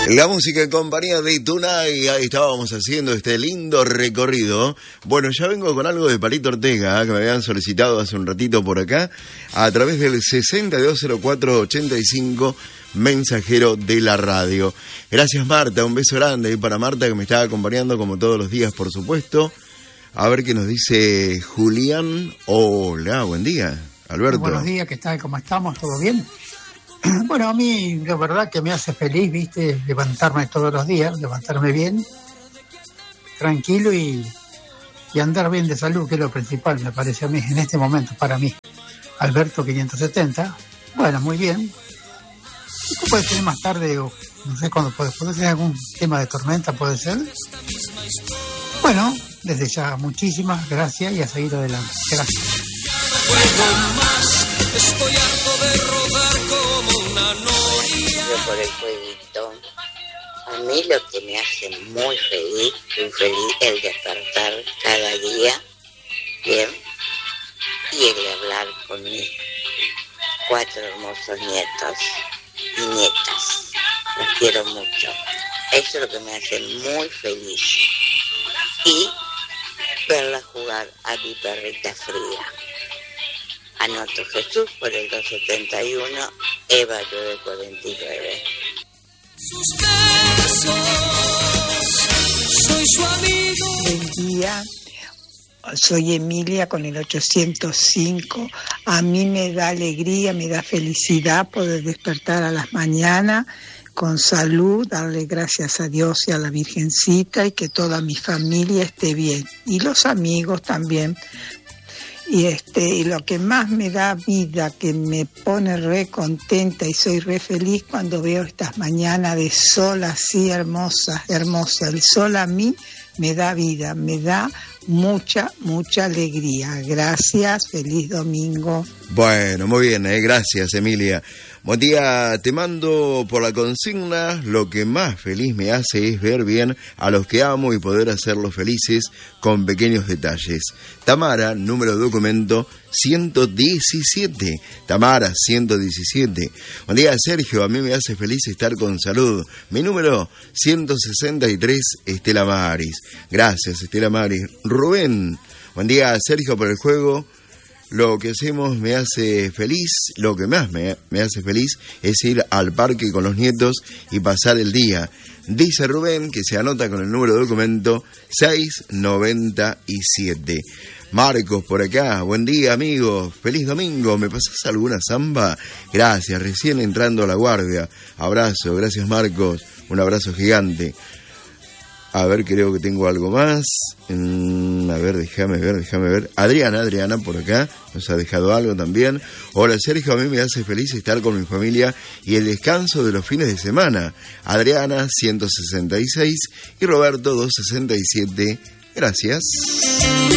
La música en compañía de Tunay, ahí estábamos haciendo este lindo recorrido. Bueno, ya vengo con algo de Palito Ortega, que me habían solicitado hace un ratito por acá, a través del 620485, mensajero de la radio. Gracias, Marta, un beso grande ahí para Marta, que me estaba acompañando como todos los días, por supuesto. A ver qué nos dice Julián. Hola, buen día, Alberto. Buenos días, ¿qué tal? ¿Cómo estamos? ¿Todo bien? Bueno, a mí la verdad que me hace feliz, viste, levantarme todos los días, levantarme bien, tranquilo y andar bien de salud, que es lo principal, me parece a mí, en este momento, para mí. Alberto 570, bueno, muy bien. ¿Tú puedes tener más tarde, o no sé cuándo puede tener algún tema de tormenta, puede ser? Bueno, desde ya, muchísimas gracias y a seguir adelante. Gracias. Estoy harto de rodar como una noria. Yo por el jueguito. A mí lo que me hace muy feliz el despertar cada día, bien, y el hablar con mis 4 hermosos nietos y nietas. Los quiero mucho. Eso es lo que me hace muy feliz. Y verla jugar a mi perrita Frida. Anoto Jesús por el 271, Eva 949. Sus besos, soy su amigo. Buen día, soy Emilia con el 805. A mí me da alegría, me da felicidad poder despertar a las mañanas con salud, darle gracias a Dios y a la Virgencita y que toda mi familia esté bien. Y los amigos también. Y lo que más me da vida, que me pone re contenta y soy re feliz cuando veo estas mañanas de sol así hermosa. El sol a mí me da vida, me da mucha alegría. Gracias, feliz domingo. Bueno, muy bien, gracias, Emilia. Buen día, te mando por la consigna. Lo que más feliz me hace es ver bien a los que amo y poder hacerlos felices con pequeños detalles. Tamara, número de documento 117. Tamara, 117. Buen día, Sergio, a mí me hace feliz estar con salud. Mi número 163, Estela Maris. Gracias, Estela Maris. Rubén, buen día, Sergio, por el juego. Lo que hacemos me hace feliz, lo que más me hace feliz es ir al parque con los nietos y pasar el día. Dice Rubén, que se anota con el número de documento 697. Marcos por acá, buen día amigo, feliz domingo, ¿me pasás alguna samba? Gracias, recién entrando a la guardia. Abrazo, gracias Marcos, un abrazo gigante. A ver, creo que tengo algo más. A ver, déjame ver. Adriana, por acá, nos ha dejado algo también. Hola, Sergio, a mí me hace feliz estar con mi familia y el descanso de los fines de semana. Adriana, 166 y Roberto, 267. Gracias.